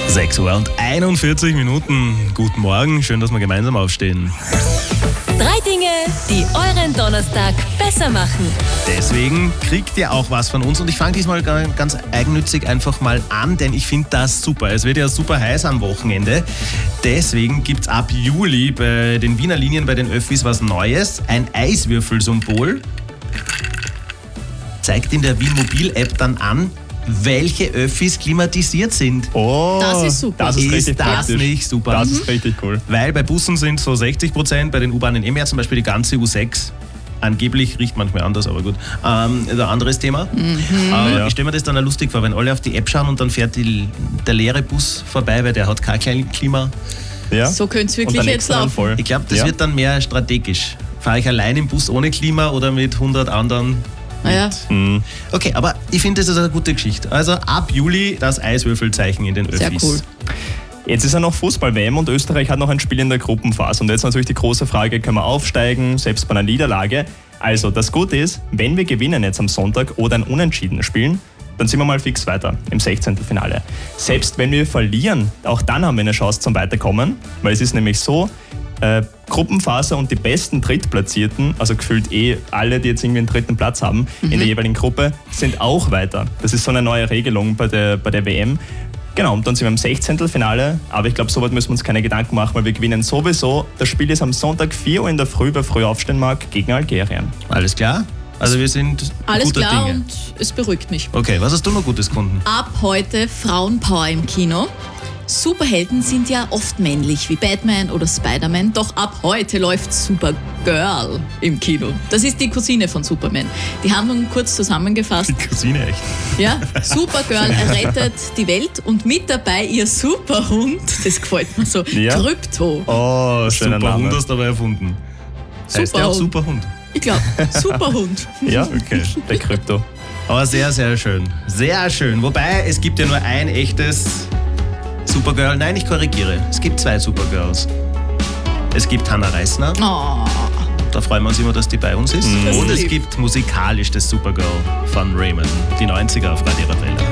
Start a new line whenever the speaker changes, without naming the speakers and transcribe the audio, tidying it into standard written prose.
6:41 Uhr. Guten Morgen, schön, dass wir gemeinsam aufstehen.
3 Dinge, die euren Donnerstag besser machen.
Deswegen kriegt ihr auch was von uns und ich fange diesmal ganz eigennützig einfach mal an, denn ich finde das super. Es wird ja super heiß am Wochenende. Deswegen gibt es ab Juli bei den Wiener Linien, bei den Öffis was Neues. Ein Eiswürfelsymbol zeigt in der Wien Mobil-App dann an, welche Öffis klimatisiert sind.
Oh,
Das ist super.
Das ist richtig
Ist das
praktisch.
nicht super?
Das ist richtig cool.
Weil bei Bussen sind so 60%, bei den U-Bahnen mehr, zum Beispiel die ganze U6. Angeblich riecht manchmal anders, aber gut. Ein anderes Thema. Aber
Ja.
ich stelle mir das dann auch lustig vor, wenn alle auf die App schauen und dann fährt der leere Bus vorbei, weil der hat kein Klima.
Ja.
So könnte es
Und
wirklich
der
jetzt
nächste dann
laufen.
voll.
Ich glaube, das
Ja.
wird dann mehr strategisch. Fahre ich allein im Bus ohne Klima oder mit 100 anderen?
Naja,
Okay, aber ich finde, das ist eine gute Geschichte. Also ab Juli das Eiswürfelzeichen in den Öffis.
sehr cool.
Jetzt ist ja noch Fußball-WM und Österreich hat noch ein Spiel in der Gruppenphase. Und jetzt natürlich die große Frage, können wir aufsteigen, selbst bei einer Niederlage? Also das Gute ist, wenn wir gewinnen jetzt am Sonntag oder ein Unentschieden spielen, dann sind wir mal fix weiter im 16. Selbst wenn wir verlieren, auch dann haben wir eine Chance zum Weiterkommen, weil es ist nämlich so, Gruppenphase und die besten Drittplatzierten, also gefühlt alle, die jetzt irgendwie einen dritten Platz haben in der jeweiligen Gruppe, sind auch weiter. Das ist so eine neue Regelung bei der WM. Genau, und dann sind wir im 16. Aber ich glaube, so weit müssen wir uns keine Gedanken machen, weil wir gewinnen sowieso. Das Spiel ist am Sonntag 4 Uhr in der Früh, wer früh aufstehen mag, gegen Algerien.
Alles klar? Also wir sind
Alles
guter
klar
Dinge.
und es beruhigt mich.
Okay, was hast du noch Gutes gefunden?
Ab heute Frauenpower im Kino. Superhelden sind ja oft männlich, wie Batman oder Spider-Man, doch ab heute läuft Supergirl im Kino. Das ist die Cousine von Superman. Die Handlung kurz zusammengefasst.
Die Cousine echt.
Ja, Supergirl errettet die Welt und mit dabei ihr Superhund, das gefällt mir so,
Ja.
Krypto.
Oh, schöner
Super Hund
Name.
hast du dabei erfunden. Heißt der auch
Superhund.
Superhund?
Ich glaube, Superhund.
Ja, okay, der Krypto.
Aber sehr, sehr schön. Sehr schön. Wobei, es gibt ja nur ein echtes Supergirl. Nein, ich korrigiere. Es gibt 2 Supergirls. Es gibt Hannah Reisner.
Oh,
Da freuen wir uns immer, dass die bei uns ist.
Das
Und
ist
es
lieb.
gibt musikalisch das Supergirl von Raymond. Die 90er auf Radio Raffaella.